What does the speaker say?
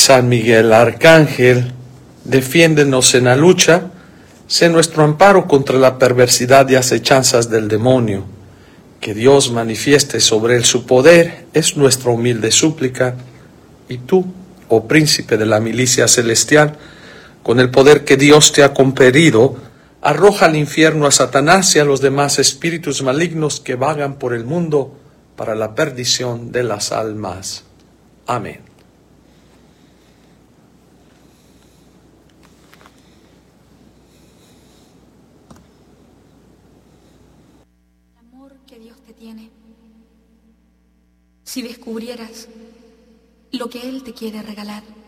San Miguel Arcángel, defiéndenos en la lucha, sé nuestro amparo contra la perversidad y acechanzas del demonio. Que Dios manifieste sobre él su poder, es nuestra humilde súplica. Y tú, oh príncipe de la milicia celestial, con el poder que Dios te ha conferido, arroja al infierno a Satanás y a los demás espíritus malignos que vagan por el mundo para la perdición de las almas. Amén. El amor que Dios te tiene. Si descubrieras lo que Él te quiere regalar.